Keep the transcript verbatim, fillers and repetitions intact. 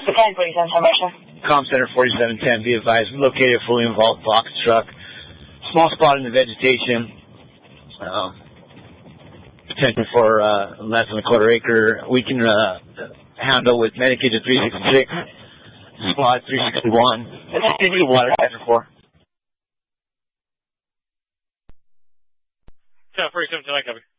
ten forty-seven, Marshall. Com Center forty-seven ten, be advised, we located a fully involved box truck. Small spot in the vegetation. Uh, potential for uh, less than a quarter acre. We can uh, handle with medicated three sixty-six, squad three sixty-one. And that's going to be a water hydrant for. Yeah, forty-seven ten, I copy.